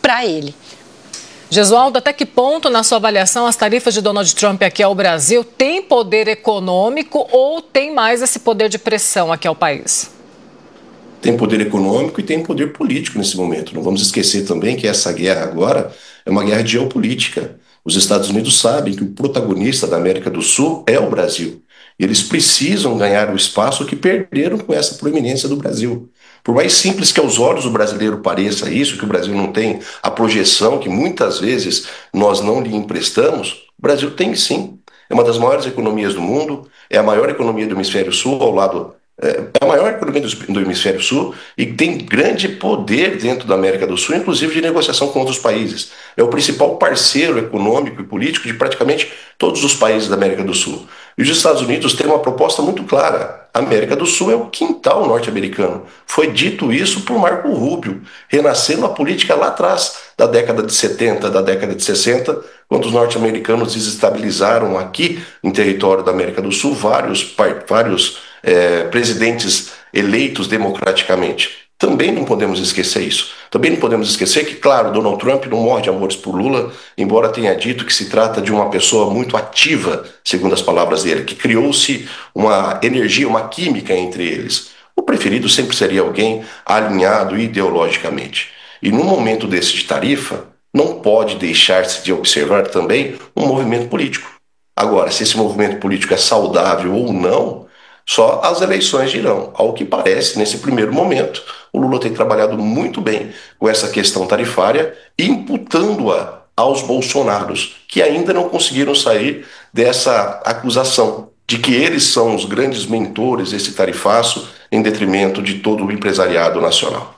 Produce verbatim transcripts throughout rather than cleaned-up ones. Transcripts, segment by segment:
para ele. Gesualdo, até que ponto, na sua avaliação, as tarifas de Donald Trump aqui ao Brasil têm poder econômico ou tem mais esse poder de pressão aqui ao país? Tem poder econômico e tem poder político nesse momento. Não vamos esquecer também que essa guerra agora é uma guerra de geopolítica. Os Estados Unidos sabem que o protagonista da América do Sul é o Brasil. E eles precisam ganhar o espaço que perderam com essa proeminência do Brasil. Por mais simples que aos olhos do brasileiro pareça isso, que o Brasil não tem a projeção que muitas vezes nós não lhe emprestamos, o Brasil tem sim. É uma das maiores economias do mundo, é a maior economia do Hemisfério Sul, ao lado é a maior economia do Hemisfério Sul e tem grande poder dentro da América do Sul, inclusive de negociação com outros países. É o principal parceiro econômico e político de praticamente todos os países da América do Sul. E os Estados Unidos têm uma proposta muito clara. A América do Sul é o quintal norte-americano. Foi dito isso por Marco Rubio, renascendo a política lá atrás, da década de setenta, da década de sessenta, quando os norte-americanos desestabilizaram aqui, em território da América do Sul, vários, vários é, presidentes eleitos democraticamente. Também não podemos esquecer isso. Também não podemos esquecer que, claro, Donald Trump não morre de amores por Lula, embora tenha dito que se trata de uma pessoa muito ativa, segundo as palavras dele, que criou-se uma energia, uma química entre eles. O preferido sempre seria alguém alinhado ideologicamente. E num momento desse de tarifa, não pode deixar-se de observar também um movimento político. Agora, se esse movimento político é saudável ou não, só as eleições dirão. Ao que parece, nesse primeiro momento, o Lula tem trabalhado muito bem com essa questão tarifária, imputando-a aos bolsonaros, que ainda não conseguiram sair dessa acusação de que eles são os grandes mentores desse tarifaço em detrimento de todo o empresariado nacional.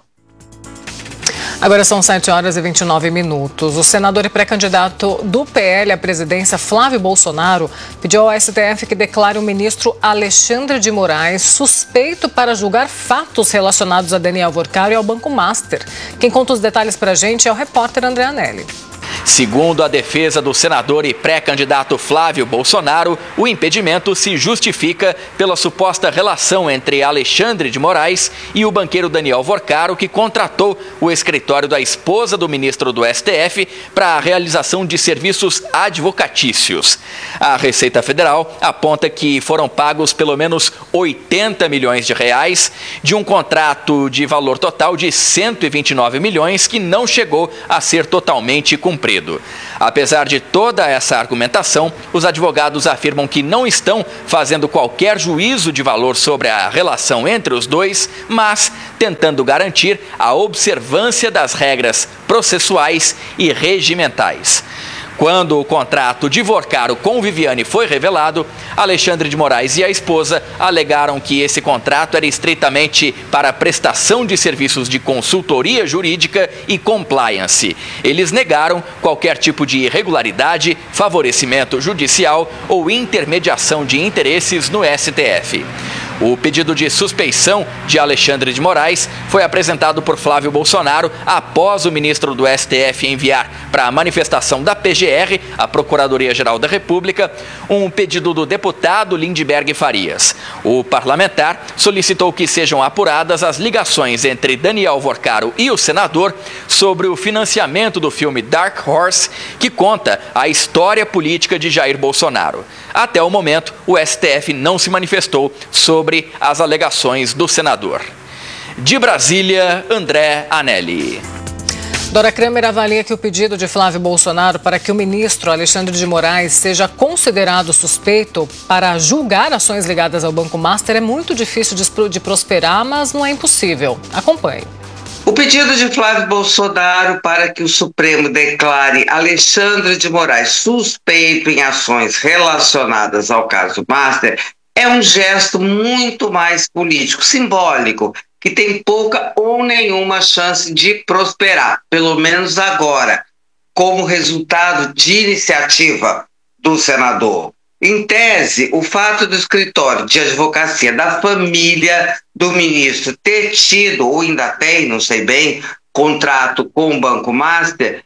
Agora são sete horas e vinte e nove minutos. O senador e pré-candidato do P L à presidência, Flávio Bolsonaro, pediu ao S T F que declare o ministro Alexandre de Moraes suspeito para julgar fatos relacionados a Daniel Worcaro e ao Banco Master. Quem conta os detalhes para a gente é o repórter André Anelli. Segundo a defesa do senador e pré-candidato Flávio Bolsonaro, o impedimento se justifica pela suposta relação entre Alexandre de Moraes e o banqueiro Daniel Worcaro, que contratou o escritório da esposa do ministro do S T F para a realização de serviços advocatícios. A Receita Federal aponta que foram pagos pelo menos oitenta milhões de reais de um contrato de valor total de cento e vinte e nove milhões que não chegou a ser totalmente cumprido. Apesar de toda essa argumentação, os advogados afirmam que não estão fazendo qualquer juízo de valor sobre a relação entre os dois, mas tentando garantir a observância das regras processuais e regimentais. Quando o contrato de Worcaro com Viviane foi revelado, Alexandre de Moraes e a esposa alegaram que esse contrato era estritamente para prestação de serviços de consultoria jurídica e compliance. Eles negaram qualquer tipo de irregularidade, favorecimento judicial ou intermediação de interesses no S T F. O pedido de suspeição de Alexandre de Moraes foi apresentado por Flávio Bolsonaro após o ministro do S T F enviar para a manifestação da P G R, a Procuradoria-Geral da República, um pedido do deputado Lindbergh Farias. O parlamentar solicitou que sejam apuradas as ligações entre Daniel Worcaro e o senador sobre o financiamento do filme Dark Horse, que conta a história política de Jair Bolsonaro. Até o momento, o S T F não se manifestou sobre as alegações do senador. De Brasília, André Anelli. Dora Kramer avalia que o pedido de Flávio Bolsonaro para que o ministro Alexandre de Moraes seja considerado suspeito para julgar ações ligadas ao Banco Master é muito difícil de prosperar, mas não é impossível. Acompanhe. O pedido de Flávio Bolsonaro para que o Supremo declare Alexandre de Moraes suspeito em ações relacionadas ao caso Master é um gesto muito mais político, simbólico, que tem pouca ou nenhuma chance de prosperar, pelo menos agora, como resultado de iniciativa do senador. Em tese, o fato do escritório de advocacia da família do ministro ter tido, ou ainda tem, não sei bem, contrato com o Banco Master,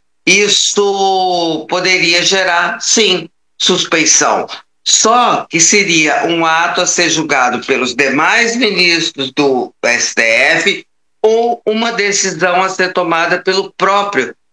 isso poderia gerar, sim, suspeição. Só que seria um ato a ser julgado pelos demais ministros do S T F ou uma decisão a ser tomada pelo próprio